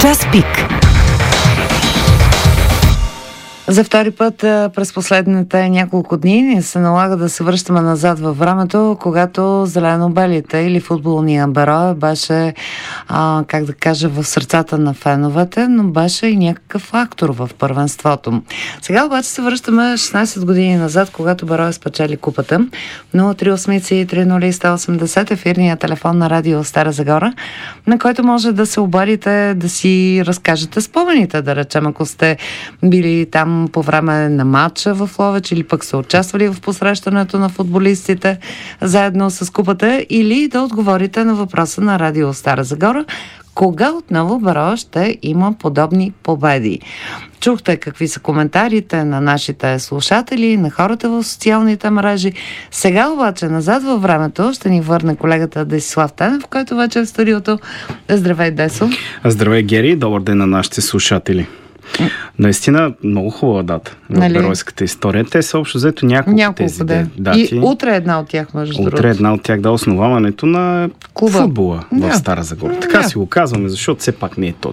Час пик. За втори път през последните няколко дни ни се налага да се връщаме назад във времето, когато зелено-белите или футболния Берое беше, как да кажа, в сърцата на феновете, но беше и някакъв фактор в първенството. Сега обаче се връщаме 16 години назад, когато Берое спечели купата. 03830 ефирния телефон на радио Стара Загора, на който може да се обадите, да си разкажете спомените, да речем, ако сте били там по време на матча в Ловеч или пък са участвали в посрещането на футболистите заедно с купата, или да отговорите на въпроса на радио Стара Загора: кога отново Берое ще има подобни победи? Чухте какви са коментарите на нашите слушатели, на хората в социалните мрежи. Сега обаче назад във времето ще ни върне колегата Десислав Тенев, който вече е в студиото. Здравей, Десо! Здравей, Гери! Добър ден на нашите слушатели! Наистина много хубава дата в беройската история. Те са общо взето няколко тези дати. И утре една от тях, между другото. Утре една от тях основаването на футбола в Стара Загора. Така си го казваме, защото все пак не е точно